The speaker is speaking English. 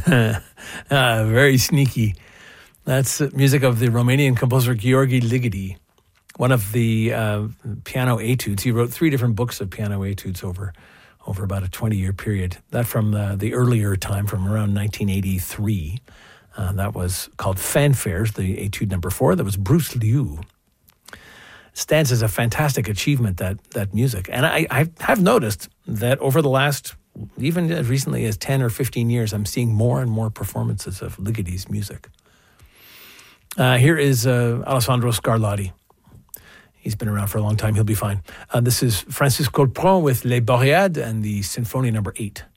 Very sneaky. That's music of the Romanian composer Gheorghe Ligeti, one of the piano etudes. He wrote 3 different books of piano etudes over about a 20-year period. That from the earlier time, from around 1983. That was called Fanfares, the etude number 4. That was Bruce Liu. Stands as a fantastic achievement, that music. And I have noticed that over the last, even as recently as 10 or 15 years, I'm seeing more and more performances of Ligeti's music. Here is Alessandro Scarlatti. He's been around for a long time. He'll be fine. This is Francis Colpron with Les Boreades and the Symphony number 8.